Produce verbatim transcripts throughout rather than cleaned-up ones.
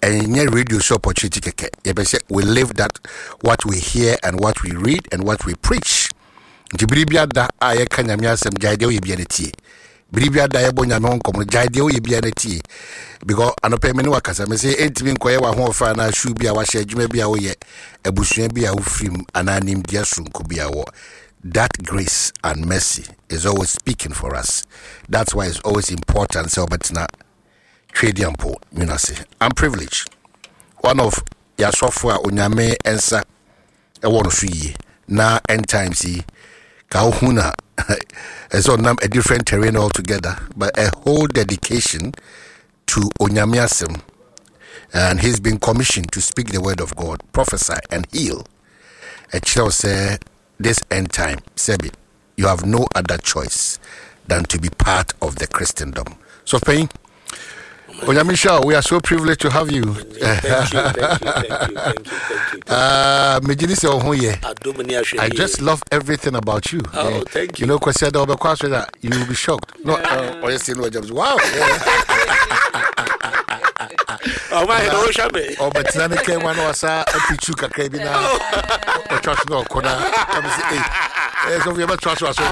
and yeah, radio show opportunity keke. Yebese we live that what we hear and what we read and what we preach. Jibribia da aye kanyamya asem jaide we bia netie. Bribia da yebo nyame honkom jaide we bia netie. Because anope me ne wakasa me say entimi nkoye wa ho fa na shu bia wa hye adwuma bia wo ye abusua bia wo frim ananim dia sunku bia wo. That grace and mercy is always speaking for us. That's why it's always important. So, but now, Tradiampo, you know, say I'm privileged. One of your software unyame ensa a one of ye now end time see Kauhuna is on a different terrain altogether, but a whole dedication to Onyamiasim, and he's been commissioned to speak the word of God, prophesy and heal. A child say this end time, Sebi, you have no other choice than to be part of the Christendom. So, Payne, Onyamisha, we are so privileged to have you. Thank you, thank you, thank you, thank you, thank you. Uh, I just love everything about you. Oh, yeah. Thank you. You know, that you will be shocked. No, uh, wow. Oh my God, Shabe. Oh, but Nana came one was a pichuka cabina or trust no corner. So we have a trust us.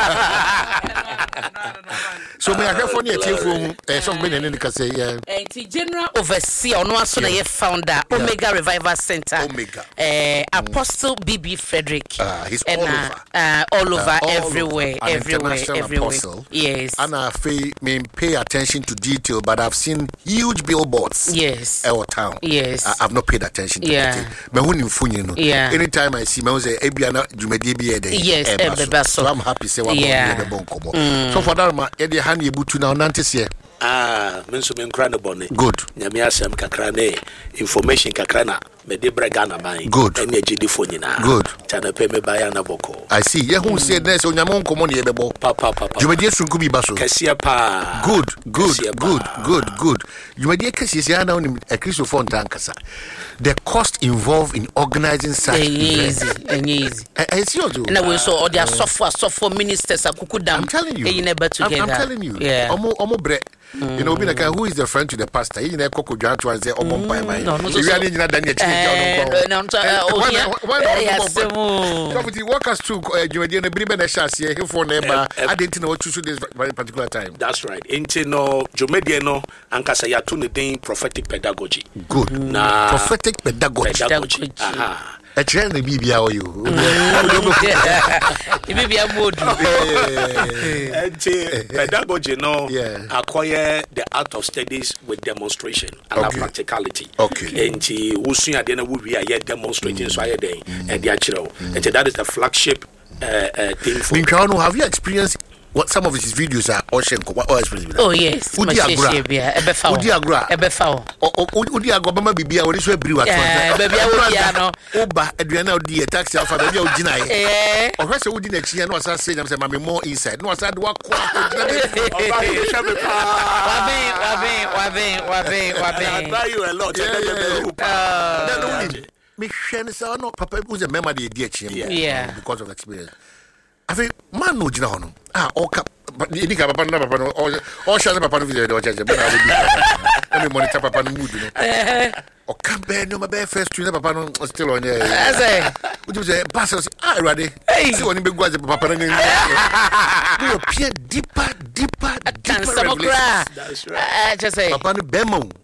So may I have one here from something in the say, yeah. General Overseer, no one yeah. founder, yeah. Omega Revival Center, Omega, uh, Apostle B B Frederick. Uh, he's and, all uh, over, uh, all over, uh, all everywhere, over. everywhere, everywhere. Apostle. Yes. And I may pay attention to detail, but I've seen huge billboards. Yes. Our town. Yes. I, I've not paid attention to yeah. detail. Yeah. Anytime I see, I say, "Ebiana, Jumedi be there." Yes. So I'm happy. Say, yeah. Mm. So for that, ma, Eddie Hani Butu now nantis here. Ah, menso men krana bone. Good. Nyame asem kakra ne information kakra na me de brega na man. Good. Ene agidi fo nyina. Good. Chana pe me baya na boko. I see. Ye who said this on nyame nkomo ne yebebo. Pa pa pa. Jumadi sunku bi baso. Kasia pa. Good, good, good, good, good. Jumadi kasi sia na on a Christopher Ntankasa. The cost involved in organizing such events. Easy. I see you. And we saw all their software software ministers akukudam. I'm telling you. I'm, I'm telling you. Yeah. Omo omo bre. Mm. You know, be like who is the friend to the pastor? You know, Coco John to say, "Oh, my my." No, no, you really need that. No, no, no. Walk us through. You are the Bribe Nashas here for neighbor. I didn't know what to do this very particular time. That's right. Into no Jomediano and Kasayatuni Dane prophetic pedagogy. Good. Nah, prophetic pedagogy. Pedagogy. Aha. A train the B B how you. The B B a mood. Pedagogy no yeah. acquire the art of studies with demonstration and okay. practicality. Okay. And usually at the end we are demonstrating so I day and the actual. And that is the flagship uh, uh, thing for. Minkrano, have you experienced what some of his videos are Oshenko? What else? Oh yes. Udi Agra. Udi Agra. Ebefao. Udi Agra. Mama Bibia. What is your brew? Yeah. Baby, I will be Oba. Adriana Udi. Taxi Alpha. Baby, Udi. Eh. Or rest of Udi next year. No, I say I'm saying, "Mami more inside." No, I said, "What?" Wabe, wabe, wabe, wabe. I buy you a lot. Yeah. Me share this. No, Papa who's a member of the D H M. Yeah. Because of experience. I think man no jina hono. Ah, o cap. Ni ka papa na papa no. O share papa no video do cheche. But I will be. Let me monitor papa no mood. O cap be no be first two papa no still on there. I say. What you say? Pastors. Ah, ready. See when be go as papa no. You appear deeper, deeper, deeper revelation. That's right. I just say. Papa no be mo.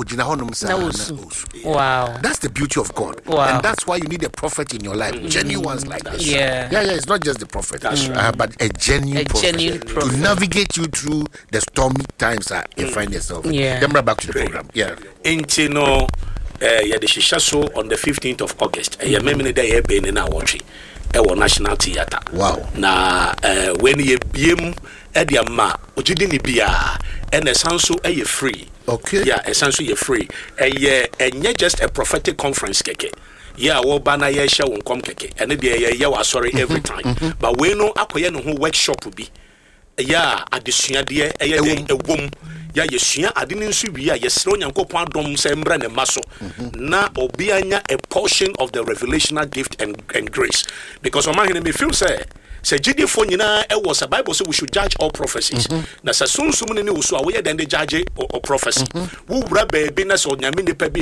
Wow. That's the beauty of God. Wow. And that's why you need a prophet in your life. Mm. Genuine ones like this. Yeah. Yeah, yeah, it's not just the prophet. That's mm. right. Uh, but a genuine a prophet. Genuine prophet. To navigate you through the stormy times that you mm. find yourself. Yeah. Then bring back to the program. Yeah. Into no, yeah, the Shishaso on the fifteenth of August. Yeah, maybe the day been in our watching. Our National Theatre. Wow. Na when you be Edia ma, Ujidini Bia, and a sansu a free. Okay. Yeah, a sansu ye free. A yeah, and yet just a prophetic conference keke. Yeah, wo bana ye show on come keke. And it yeah, yeah, was sorry every time. Mm-hmm. But we know Akoya no who workshop will be. Yeah, at the Suya dear, a womb. Ya yesua ade ne nso wi a yesro nyankopon adom sembra ne maso na obianya a portion of the revelational gift and, and grace because o man me feel say say gidi fo nyina e was a Bible say we should judge all prophecies na sa sunsum ne ne uso a we then they judge or prophecy wo wura ba bi na so nyame ne pa bi